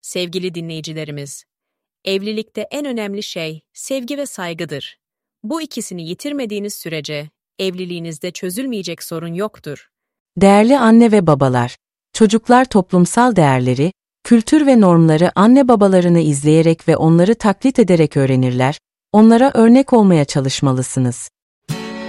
Sevgili dinleyicilerimiz, evlilikte en önemli şey sevgi ve saygıdır. Bu ikisini yitirmediğiniz sürece evliliğinizde çözülmeyecek sorun yoktur. Değerli anne ve babalar, çocuklar toplumsal değerleri, kültür ve normları anne babalarını izleyerek ve onları taklit ederek öğrenirler, onlara örnek olmaya çalışmalısınız.